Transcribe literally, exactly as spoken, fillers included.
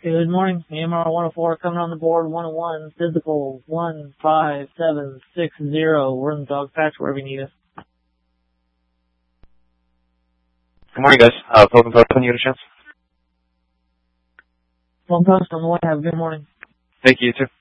Good morning. A M R one oh four coming on the board, one oh one, physical one five seven six zero. We're in the dog patch wherever you need us. Good morning, guys. Uh, Pelican Post, when you get a chance. Phone post on the way. Have a good morning. Thank you, you too.